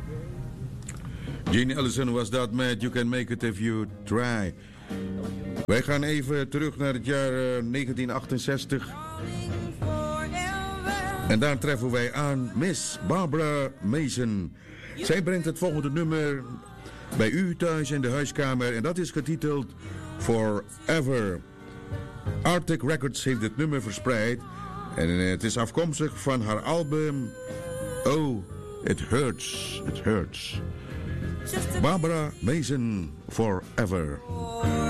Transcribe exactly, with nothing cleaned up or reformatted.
Gene Ellison was dat met You Can Make It If You Try. Wij gaan even terug naar het jaar uh, negentien achtenzestig. En daar treffen wij aan Miss Barbara Mason. Zij brengt het volgende nummer bij u thuis in de huiskamer. En dat is getiteld Forever. Arctic Records heeft dit nummer verspreid. En het is afkomstig van haar album Oh, It Hurts, It Hurts. Barbara Mason, Forever.